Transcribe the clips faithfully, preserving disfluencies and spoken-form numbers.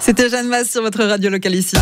C'était Jeanne Masse sur votre radio locale ici.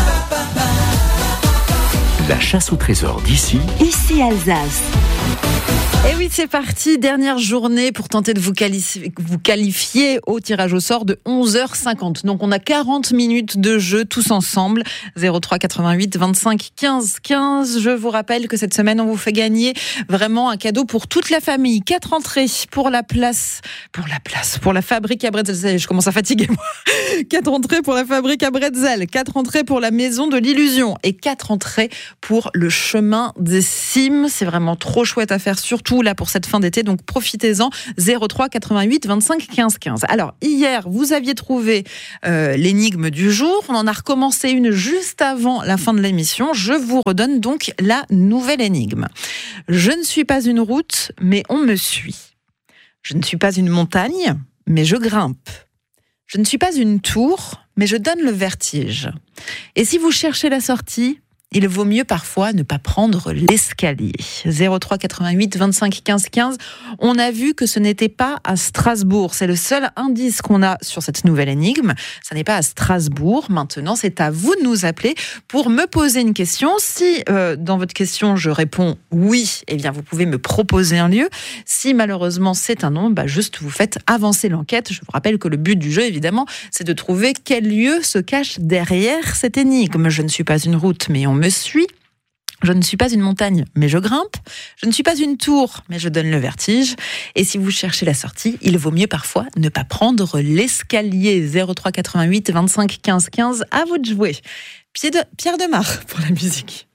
La chasse au trésor d'ici. Ici Alsace. Et oui, c'est parti. Dernière journée pour tenter de vous qualifier, vous qualifier au tirage au sort de onze heures cinquante. Donc, on a quarante minutes de jeu tous ensemble. zéro trois quatre-vingt-huit vingt-cinq quinze quinze. Je vous rappelle que cette semaine, on vous fait gagner vraiment un cadeau pour toute la famille. Quatre entrées pour la place, pour la place, pour la fabrique à bretzel. Je commence à fatiguer, moi. Quatre entrées pour la fabrique à bretzel. Quatre entrées pour la maison de l'illusion. Et quatre entrées pour le chemin des cimes. C'est vraiment trop chouette à faire, surtout là pour cette fin d'été, donc profitez-en. Zéro trois quatre-vingt-huit vingt-cinq quinze quinze. Alors hier, vous aviez trouvé euh, l'énigme du jour. On en a recommencé une juste avant la fin de l'émission. Je vous redonne donc la nouvelle énigme. Je ne suis pas une route, mais on me suit. Je ne suis pas une montagne, mais je grimpe. Je ne suis pas une tour, mais je donne le vertige. Et si vous cherchez la sortie, il vaut mieux parfois ne pas prendre l'escalier. zéro trois quatre-vingt-huit vingt-cinq quinze quinze. On a vu que ce n'était pas à Strasbourg. C'est le seul indice qu'on a sur cette nouvelle énigme. Ça n'est pas à Strasbourg. Maintenant, c'est à vous de nous appeler pour me poser une question. Si euh, dans votre question, je réponds oui, eh bien, vous pouvez me proposer un lieu. Si malheureusement c'est un non, bah, juste vous faites avancer l'enquête. Je vous rappelle que le but du jeu, évidemment, c'est de trouver quel lieu se cache derrière cette énigme. Je ne suis pas une route, mais on me suit. Je ne suis pas une montagne, mais je grimpe. Je ne suis pas une tour, mais je donne le vertige. Et si vous cherchez la sortie, il vaut mieux parfois ne pas prendre l'escalier. Zéro trois quatre-vingt-huit vingt-cinq quinze quinze. À vous de jouer. Pierre Demar pour la musique.